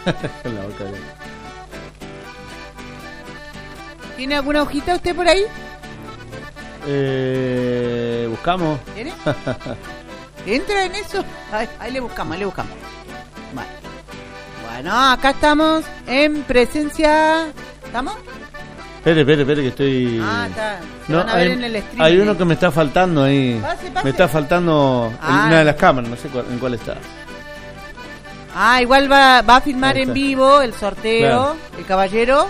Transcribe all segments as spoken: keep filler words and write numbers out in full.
Con la boca de... ¿Tiene alguna hojita usted por ahí? Eh, buscamos. ¿Tiene? ¿Entra en eso? Ahí, ahí le buscamos, ahí le buscamos. Bueno. Bueno, acá estamos en presencia... ¿Estamos? Espere, espere, espere que estoy... Ah, está. Se No, van a ver hay, en el stream. hay uno que me está faltando ahí. Pase, pase. Me está faltando en Ah. una de las cámaras, no sé cuál, en cuál está. Ah, igual va, va a filmar Ahí en está. vivo el sorteo. Claro. El caballero.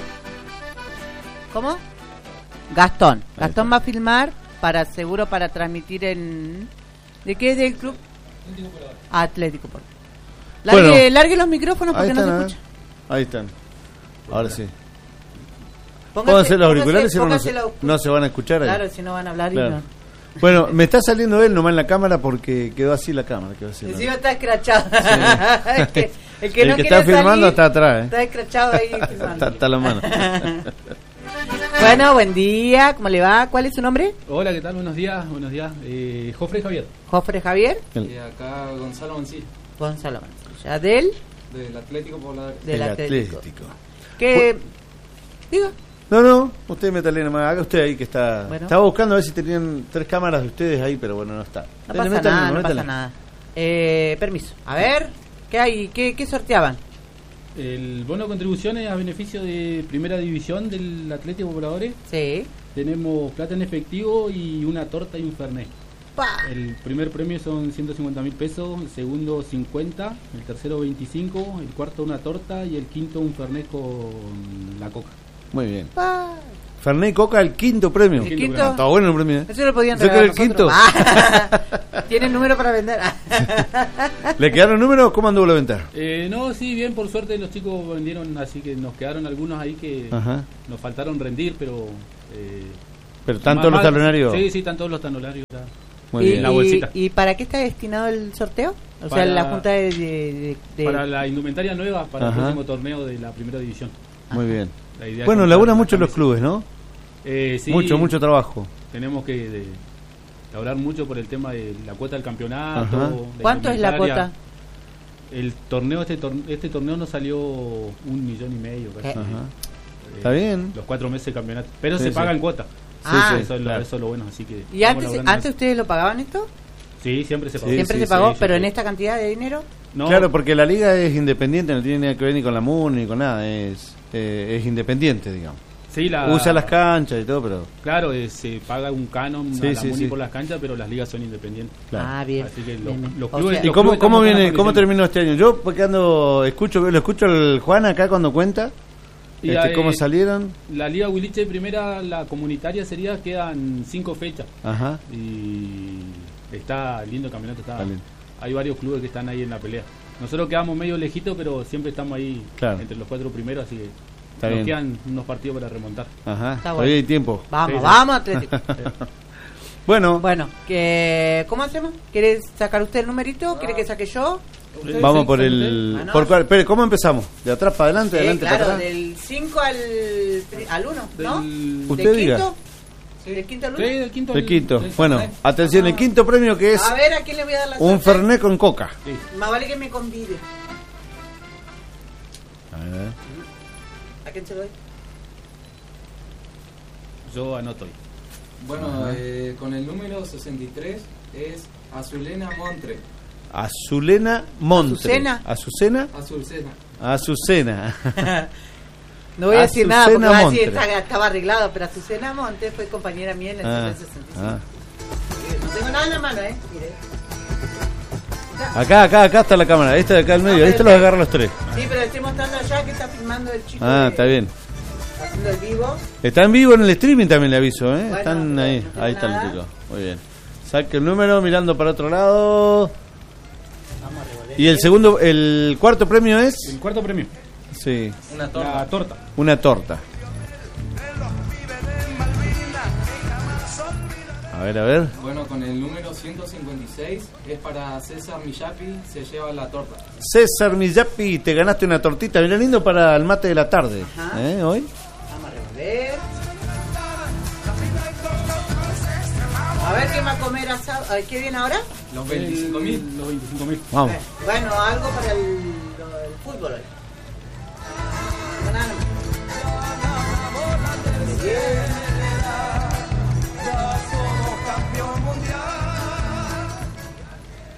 ¿Cómo? Gastón. Ahí Gastón está. va a filmar para seguro para transmitir en... ¿De qué es del club? Atlético Porto. Largue, Bueno. largue los micrófonos Ahí porque no están, se a ver. escucha. Ahí están. Ahora sí. Póngase- Pónganse los póngase- auriculares si no, no póngase se, los- no se van a escuchar ahí. Claro, si no van a hablar Claro. y no. Bueno, me está saliendo él nomás en la cámara porque quedó así la cámara. Quedó así, ¿no? Encima está escrachado. el que, el que El no que quiere está filmando salir, está atrás, ¿eh? Está escrachado ahí Está, filmando. está la mano. Bueno, buen día. ¿Cómo le va? ¿Cuál es su nombre? Hola, ¿qué tal? Buenos días, buenos días. Eh, Jofre Javier. Jofre Javier. El, Y acá Gonzalo Mancilla, Gonzalo Mancilla. Del, del Atlético Poblador. del el Atlético. Atlético. Que... Diga. No, no, usted métale nomás. Haga usted ahí que está. Bueno. Estaba buscando a ver si tenían tres cámaras de ustedes ahí, pero bueno, no está. No Dele, pasa métale, nada, no métale. pasa nada. Eh, permiso. A ver, ¿qué hay? ¿Qué, qué sorteaban? El bono de contribuciones a beneficio de Primera División del Atlético Pobladores. Sí. Tenemos plata en efectivo y una torta y un fernet. Pa. El primer premio son ciento cincuenta mil pesos, el segundo cincuenta, el tercero veinticinco, el cuarto una torta y el quinto un fernet con la coca. Muy bien. Pa. Fernet y Coca, el quinto premio. El quinto quinto. premio. Está bueno el premio, ¿eh? Eso lo podían ¿Usted regalar quiere el nosotros. Ah. ¿Tienen número para vender? ¿Le quedaron números? ¿Cómo anduvo la venta? Eh, no, sí, bien, por suerte los chicos vendieron, así que nos quedaron algunos ahí que Ajá. nos faltaron rendir, pero... Eh, Pero están más- todos los más- talonarios. Sí, sí, están todos los talonarios. ya. Muy ¿Y, bien. la bolsita. ¿Y para qué está destinado el sorteo? O Para- sea, la junta de... de- de- Para la indumentaria nueva, para Ajá. el próximo torneo de la Primera División. Muy bien. La idea es Bueno, comprar laburan una mucho los camisa. clubes, ¿no? Eh, sí, Mucho, mucho trabajo. Tenemos que de, laburar mucho por el tema de la cuota del campeonato. Ajá. la ¿Cuánto es la indumentaria. cuota? El torneo, este, tor- este torneo nos salió un millón y medio. casi. ¿Qué? Ajá. Eh, Está bien. Los cuatro meses de campeonato. Pero Sí, se sí. paga en cuota. Ah. sí, eso, es lo, claro. eso es lo bueno, así que... ¿Y estamos antes, laburando en antes eso. ustedes lo pagaban esto? Sí, siempre se pagó. Sí, ¿Siempre sí, se pagó? sí, ¿Pero sí. en esta cantidad de dinero? No, Claro, porque la liga es independiente, no tiene nada que ver ni con la M U N ni con nada. Es, eh, es independiente, digamos. sí, la, Usa las canchas y todo, pero... Claro, eh, se paga un canon Sí, a la sí, MUNI sí. por las canchas, pero las ligas son independientes. Claro. Ah, bien. Así que los, Bien, bien. los O clubes... sea- ¿Y los cómo, clubes cómo estamos viene, con cómo condiciones. terminó este año? Yo porque ando, escucho, lo escucho al Juan acá cuando cuenta, Y, este, eh, cómo salieron. La Liga Huiliche de primera, la comunitaria sería, quedan cinco fechas. Ajá. Y está lindo el campeonato. Está, Está lindo. hay varios clubes que están ahí en la pelea. Nosotros quedamos medio lejitos, pero siempre estamos ahí Claro. entre los cuatro primeros, así que Está nos bien. quedan unos partidos para remontar. Ajá. Está Todavía bueno. hay tiempo. Vamos, Sí, sí. vamos, Atlético. Bueno, Bueno, que, ¿cómo hacemos? ¿Quiere sacar usted el numerito? ¿Quiere que saque yo? ¿Ustedes vamos sí, por son el... ustedes? Ah, no. Por, cuál- espere, ¿cómo empezamos? ¿De atrás para adelante? ¿De Sí, adelante claro, para atrás? del cinco al, al uno, ¿no? Del- Usted ¿Del diga. quinto? ¿Del quinto al Sí, uno? del quinto. El al- quinto. del- Bueno, sí. atención, el quinto premio que es A ver, ¿a quién le voy a dar la un suerte? Fernet con Coca. Sí. Más vale que me convide. A ver. ¿A quién se lo doy? Yo anoto. ahí. Bueno, eh, con el número sesenta y tres es Azulena Montre. Azulena Montre. Azucena. Azucena. Azucena. Azucena. No voy a decir nada porque Azucena va a decir Montre. estaba, estaba arreglado, pero Azucena Monte fue compañera mía en el Ah, sesenta y cinco. ah. No tengo nada en la mano, ¿eh? Mire. Ya. Acá, acá, acá está la cámara. Esta de acá al medio. No, Este pero- los agarra los tres. Sí, pero estoy mostrando allá que está filmando el chico. Ah, de- está bien. Haciendo el vivo. Está en vivo en el streaming también, le aviso, ¿eh? Bueno, Están no, ahí. no tengo Ahí están los nada. chicos. Muy bien. Saque el número mirando para otro lado. Vamos a revolver. Y el segundo, el cuarto premio es... El cuarto premio. Sí, Una La torta. torta. una torta. A ver, a ver. Bueno, con el número ciento cincuenta y seis es para César Millapi, se lleva la torta. César Millapi, te ganaste una tortita. Mira, lindo para el mate de la tarde. Ajá. ¿Eh? Hoy. Vamos a revolver. A ver qué va a comer asado. Ay, ¿qué viene ahora? Los veinticinco mil. El- Los veinticinco mil. Vamos. Bueno, algo para el, lo- el fútbol hoy.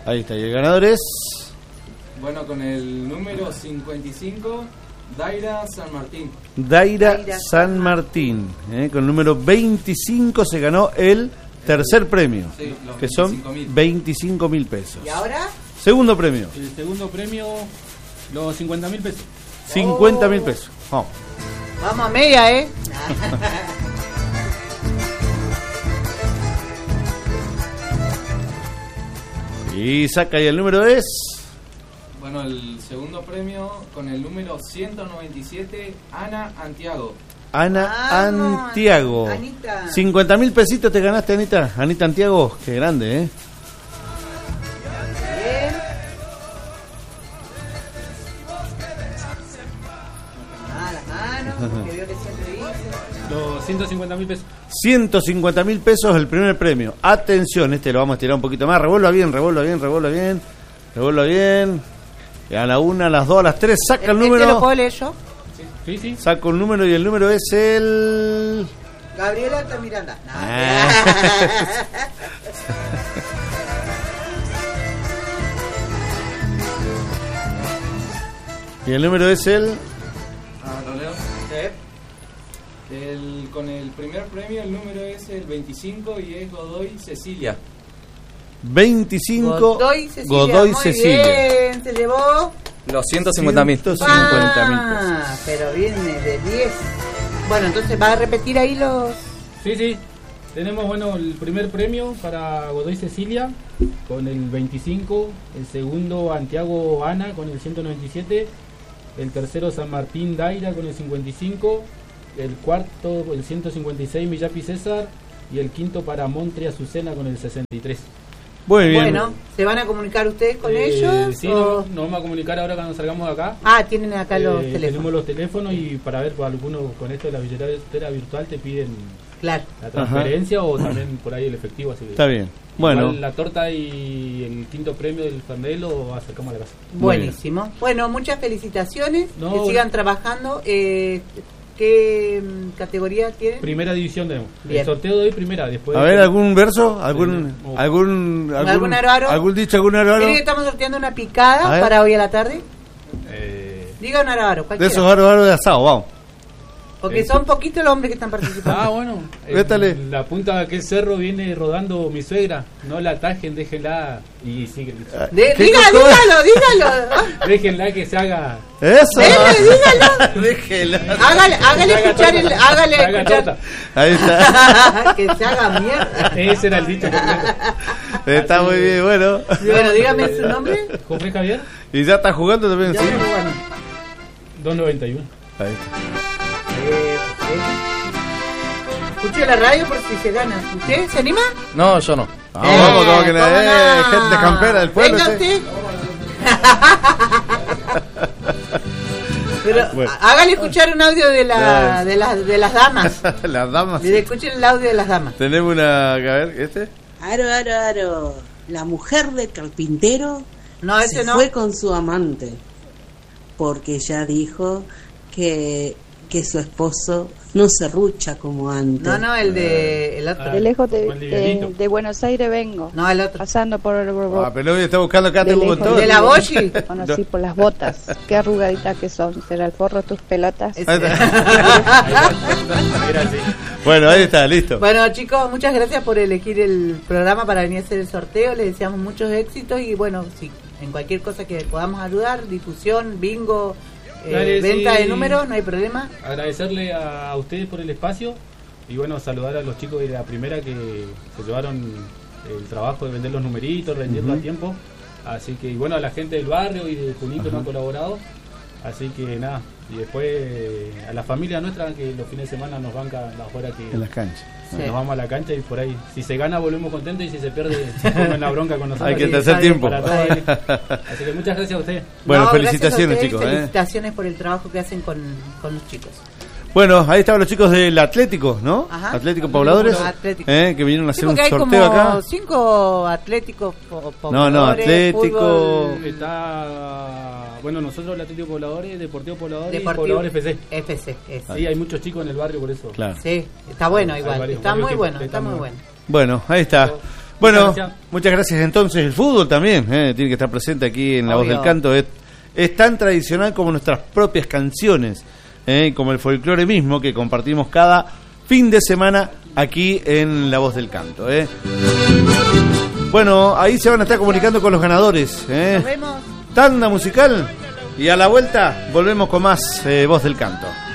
Ahí está, y el ganador es... Bueno, con el número cincuenta y cinco, Daira San Martín. Daira, Daira San San Martín. ¿eh? Con el número veinticinco se ganó el tercer premio, Sí, los que son veinticinco mil. veinticinco mil pesos. ¿Y ahora? Segundo premio, El segundo premio, los cincuenta mil pesos. cincuenta mil pesos. Vamos. Vamos a media, ¿eh? Y saca, y el número es... Bueno, el segundo premio con el número ciento noventa y siete, Ana Antiago. Ana Vamos, Antiago. Anita. cincuenta mil pesitos te ganaste, Anita. Anita Antiago, qué grande, ¿eh? Bien. Ah, las manos, que veo que siempre dice. Los ciento cincuenta mil pesos. ciento cincuenta mil pesos el primer premio. Atención, este lo vamos a estirar un poquito más. Revuelva bien, revuelva bien, revuelva bien. Revuelva bien. Y a la una, a las dos, a las tres, saca el ¿Este número. lo puedo leer yo? Sí, sí. Saco un número y el número es el... Gabriela Altamiranda. No, Ah. Y el número es el... Ah, ¿lo leo? El, con el primer premio el número es el veinticinco y es Godoy Cecilia. veinticinco. Godoy Cecilia. Godoy Muy Cecilia. bien, se llevó. Los ciento cincuenta mil. ciento cincuenta mil Ah, pesos. pero viene de diez. Bueno, entonces va a repetir ahí los... Sí, sí. Tenemos, bueno, el primer premio para Godoy Cecilia con el veinticinco, el segundo Antiago Ana con el ciento noventa y siete, el tercero San Martín Daira con el cincuenta y cinco, el cuarto el ciento cincuenta y seis Millapi César y el quinto para Montri Azucena con el sesenta y tres. Muy bien. Bueno, ¿se van a comunicar ustedes con Eh, ellos? Sí, o- nos, nos vamos a comunicar ahora cuando salgamos de acá. Ah, tienen acá los Eh, teléfonos. Tenemos los teléfonos y para ver, pues, algunos con esto de la billetera virtual te piden Claro. la transferencia o también por ahí el efectivo. Así que Está bien. Bueno, igual la torta y el quinto premio del Fernet lo acercamos a la casa. Muy Buenísimo. Bueno, muchas felicitaciones. No, que sigan trabajando. Eh, ¿Qué mm, categoría tienen? Primera división tenemos. Bien. El sorteo de hoy primera, después. a ver, ¿algún verso? ¿Algún, Eh, no. algún, algún, ¿Algún aruaro? algún dicho, algún aruaro? ¿Creen que estamos sorteando una A picada ver. para hoy a la tarde? Eh, Diga un aruaro, De cualquiera. esos aruaros de asado, vamos. Porque Eh, son poquitos los hombres que están participando. ah, bueno. eh, Vétale. La punta de aquel cerro viene rodando mi suegra. No la atajen, déjenla. Y sigue. De- ¿Qué diga, cosa? dígalo, dígalo. Déjenla que se haga. Eso. Dele, dígalo. Déjela. Hágale, hágale Haga escuchar torta. el, hágale Haga escuchar. torta. Ahí está. Que se haga mierda. Ese era el dicho completo. Está Así muy que- bien, bueno. Bueno, dígame su nombre. José Javier, Y ya está jugando también, Ya ¿sí? me bueno. dos noventa y uno. Ahí está. Eh, eh. Escuche la radio por si se gana. ¿Usted se anima? No, yo no. Vamos, vamos, como que ¿cómo la eh, no? gente campera del pueblo. Venga ¿sí? usted. Pero Bueno. há- hágale escuchar un audio de, la, Ya. de, las de las damas. Las damas. Le escuchen el audio de las damas. Tenemos una. A ver, ¿este? Aro, aro, aro. La mujer del carpintero No, ese se no. fue con su amante porque ya dijo que, que su esposo no se rucha como antes. No, no, el de el otro. Ah. De lejos de, Juan de, Livianito. de Buenos Aires vengo, No, el otro. pasando por el Ah, pero hoy está buscando acá, De tengo un lejos. montón. ¿De la Boshi? conocí por las botas. Qué arrugaditas que son. ¿Será el forro tus pelotas? Ese. Ahí está. Era así. Bueno, ahí está, listo. Bueno, chicos, muchas gracias por elegir el programa para venir a hacer el sorteo. Les deseamos muchos éxitos y bueno, si en cualquier cosa que podamos ayudar, difusión, bingo, eh, Dale, venta sí. de números, no hay problema. Agradecerle a ustedes por el espacio y bueno, saludar a los chicos de la primera que se llevaron el trabajo de vender los numeritos, rendirlo a tiempo. Así que, y bueno, a la gente del barrio y de Junito que nos han colaborado. Así que nada, y después eh, a la familia nuestra que los fines de semana nos banca afuera que En las canchas. Sí. nos vamos a la cancha y por ahí, si se gana volvemos contentos y si se pierde se comen la bronca con nosotros. Hay que Sí, tercer está bien, tiempo. Para todos ahí. Así que muchas gracias a ustedes. Bueno, No, gracias a felicitaciones, ustedes, chicos. ¿eh? Felicitaciones por el trabajo que hacen con, con los chicos. Bueno, ahí estaban los chicos del Atlético, ¿no? Ajá. Atlético Pobladores. Atlético. ¿eh? Que vinieron a Sí, hacer un porque hay sorteo como acá. cinco atléticos po- No, no, pobladores, Atlético. fútbol, Está, bueno, nosotros el Atlético Pobladores, Deportivo Pobladores y deportivo, Pobladores F C. F C, ese. Sí, hay muchos chicos en el barrio por eso. Claro. Sí, está bueno Hay igual, varios está barrios muy que bueno, está están muy muy bueno. Bueno, ahí está. Bueno, Muchas gracias. muchas gracias. Entonces, el fútbol también eh, tiene que estar presente aquí en La Voz Obvio. del Canto. Es, es tan tradicional como nuestras propias canciones, eh, como el folclore mismo que compartimos cada fin de semana aquí en La Voz del Canto. Eh. Bueno, ahí se van a estar comunicando con los ganadores. Eh. Nos vemos. Tanda musical y a la vuelta volvemos con más eh, Voz del Canto.